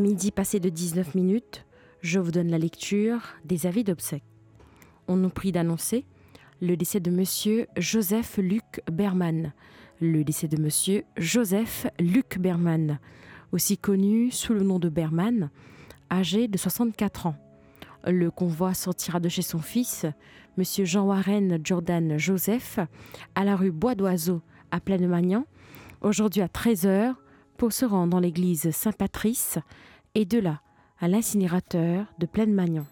Midi passé de 19 minutes, je vous donne la lecture des avis d'obsèques. On nous prie d'annoncer le décès de Monsieur Joseph Luc Berman. Le décès de Monsieur Joseph Luc Berman, aussi connu sous le nom de Berman, âgé de 64 ans. Le convoi sortira de chez son fils, Monsieur Jean-Warren Jordan Joseph, à la rue Bois d'Oiseau, à Plaine-Magnan, aujourd'hui à 13h, pour se rendre dans l'église Saint-Patrice et de là à l'incinérateur de Plaine-Magnan.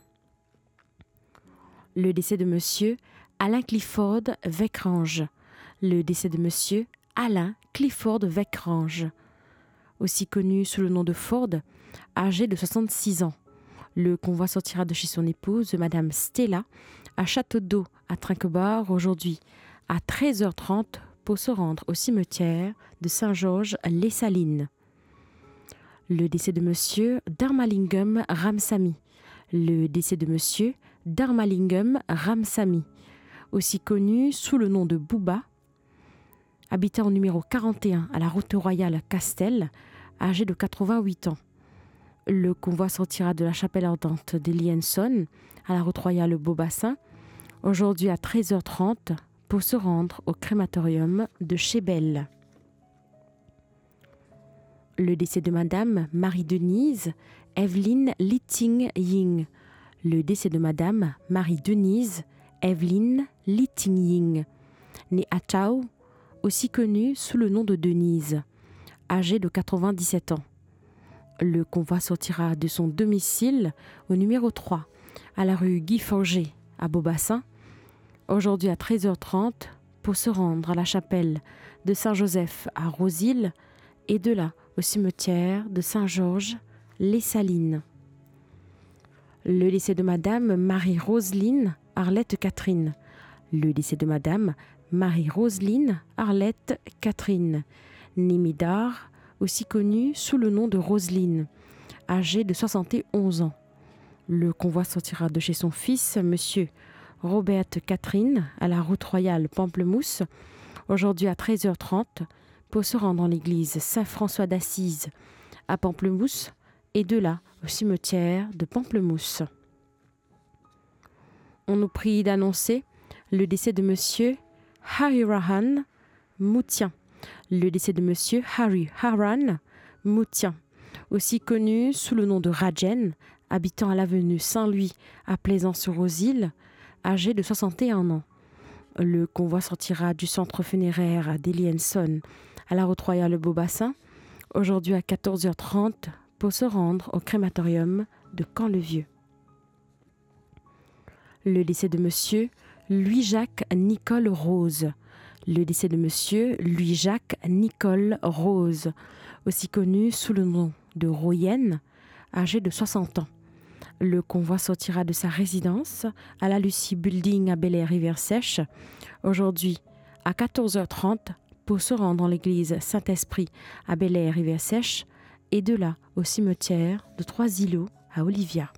Le décès de Monsieur Alain Clifford Vecrange. Le décès de Monsieur Alain Clifford Vecrange, aussi connu sous le nom de Ford, âgé de 66 ans. Le convoi sortira de chez son épouse, Madame Stella, à Château-d'Eau, à Trinquebart, aujourd'hui à 13h30, pour se rendre au cimetière de Saint-Georges-les-Salines. Le décès de Monsieur Dharmalingam Ramsamy. Le décès de Monsieur Dharmalingam Ramsamy, aussi connu sous le nom de Bouba, habitant au numéro 41 à la route royale Castel, âgé de 88 ans. Le convoi sortira de la chapelle ardente d'Elienson à la route royale Beaubassin, aujourd'hui à 13h30, pour se rendre au crématorium de Chébel. Le décès de Madame Marie-Denise Evelyne Litting-Ying. Le décès de Madame Marie-Denise Evelyne Litting-Ying, née à Chao, aussi connue sous le nom de Denise, âgée de 97 ans. Le convoi sortira de son domicile au numéro 3, à la rue Guy Forger, à Beaubassin, aujourd'hui à 13h30, pour se rendre à la chapelle de Saint-Joseph à Rosil et de là au cimetière de Saint-Georges-les-Salines. Le décès de Madame Marie-Roseline Arlette Catherine. Le décès de Madame Marie-Roseline Arlette Catherine, née Médard, aussi connue sous le nom de Roseline, âgée de 71 ans. Le convoi sortira de chez son fils, Monsieur Robert Catherine, à la route royale Pamplemousse, aujourd'hui à 13h30, pour se rendre dans l'église Saint-François d'Assise à Pamplemousse et de là au cimetière de Pamplemousse. On nous prie d'annoncer le décès de Monsieur Harry Rahan Moutien. Le décès de Monsieur Harry Haran Moutien, aussi connu sous le nom de Rajen, habitant à l'avenue Saint-Louis à Plaisance-sur-Aux-Îles, âgé de 61 ans. Le convoi sortira du centre funéraire d'Elienson à la route royale Beaubassin, aujourd'hui à 14h30, pour se rendre au crématorium de Camp-le-Vieux. Le décès de Monsieur Louis-Jacques Nicole Rose. Le décès de Monsieur Louis-Jacques Nicole Rose, aussi connu sous le nom de Royenne, âgé de 60 ans. Le convoi sortira de sa résidence à la Lucie Building à Bel-Air-Rivière-Sèche, aujourd'hui à 14h30, pour se rendre dans l'église Saint-Esprit à Bel-Air-Rivière-Sèche et de là au cimetière de Trois-Îlots à Olivia.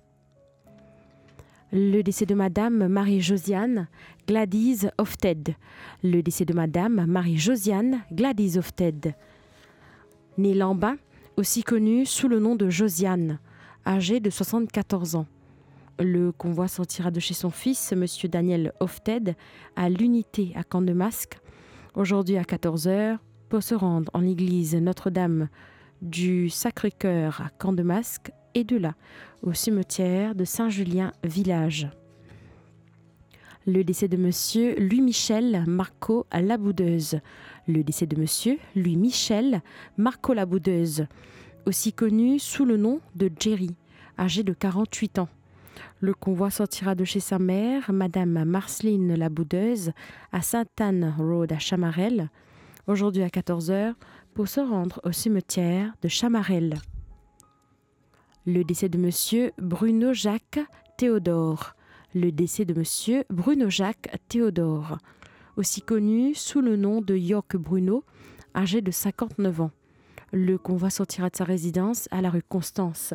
Le décès de Madame Marie-Josiane Gladys Ofted. Le décès de Madame Marie-Josiane Gladys Ofted, née Lambin, aussi connue sous le nom de Josiane, âgée de 74 ans. Le convoi sortira de chez son fils, Monsieur Daniel Ofted, à l'unité à Camp-de-Masque, aujourd'hui à 14h, pour se rendre en l'église Notre-Dame du Sacré-Cœur à Camp-de-Masque et de là au cimetière de Saint-Julien-Village. Le décès de Monsieur Louis-Michel Marco Laboudeuse. Le décès de Monsieur Louis-Michel Marco Laboudeuse, aussi connu sous le nom de Jerry, âgé de 48 ans. Le convoi sortira de chez sa mère, Madame Marceline Laboudeuse, à Sainte-Anne Road à Chamarel, aujourd'hui à 14h, pour se rendre au cimetière de Chamarel. Le décès de Monsieur Bruno Jacques Théodore. Le décès de Monsieur Bruno Jacques Théodore, aussi connu sous le nom de York Bruno, âgé de 59 ans. Le convoi sortira de sa résidence à la rue Constance